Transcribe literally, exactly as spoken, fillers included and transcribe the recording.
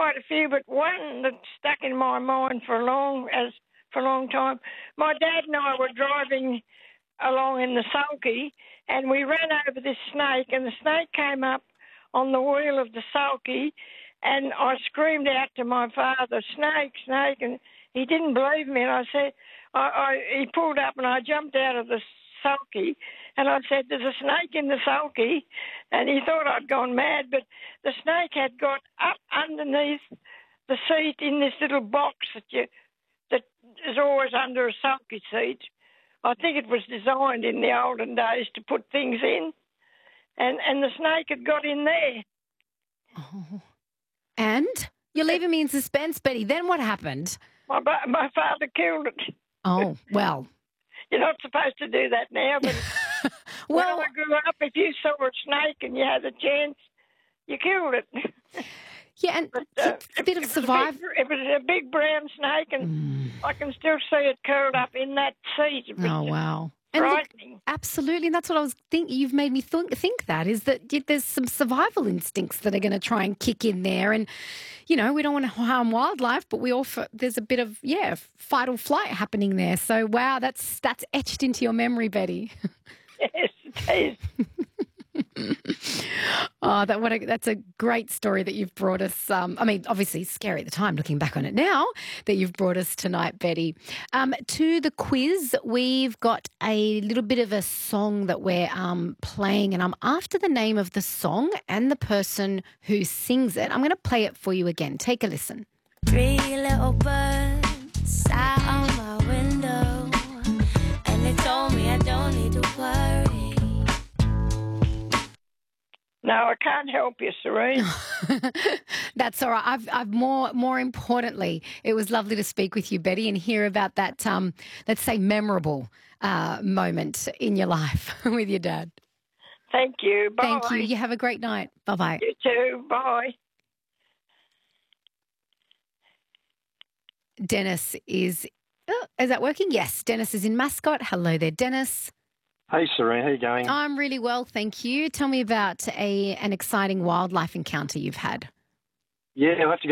quite a few, but one that stuck in my mind for a long as for a long time. My dad and I were driving along in the sulky, and we ran over this snake, and the snake came up on the wheel of the sulky, and I screamed out to my father, "Snake, snake!" and he didn't believe me, and I said, I, I, he pulled up, and I jumped out of the sulky, and I said, "There's a snake in the sulky," and he thought I'd gone mad, but the snake had got up underneath the seat in this little box that you that is always under a sulky seat. I think it was designed in the olden days to put things in, and and the snake had got in there. Oh. And you're leaving me in suspense, Betty. Then what happened? My my father killed it. Oh, well. You're not supposed to do that now, but well, when I grew up, if you saw a snake and you had a chance, you killed it. Yeah, and but, uh, it's a bit of it survival. It was a big brown snake, and Mm. I can still see it curled up in that seat. It was Oh, wow. And look, frightening. absolutely, and that's what I was thinking. You've made me think, think that, is that there's some survival instincts that are going to try and kick in there. And, you know, we don't want to harm wildlife, but we also, there's a bit of, yeah, fight or flight happening there. So, wow, that's that's etched into your memory, Betty. Yes, it is. Oh, that what a, that's a great story that you've brought us. Um, I mean, obviously scary at the time, looking back on it now, that you've brought us tonight, Betty. Um, to the quiz, we've got a little bit of a song that we're um, playing, and I'm after the name of the song and the person who sings it. I'm going to play it for you again. Take a listen. Three little birds sat on my window, and they told me I don't need to worry. No, I can't help you, Serene. That's all right. I've, I've more, more importantly, it was lovely to speak with you, Betty, and hear about that, um, let's say, memorable uh, moment in your life with your dad. Thank you. Bye. Thank you. You have a great night. Bye-bye. You too. Bye. Dennis is, oh, is that working? Yes, Dennis is in Mascot. Hello there, Dennis. Hey, Serene, how you going? I'm really well, thank you. Tell me about a an exciting wildlife encounter you've had. Yeah, I have to go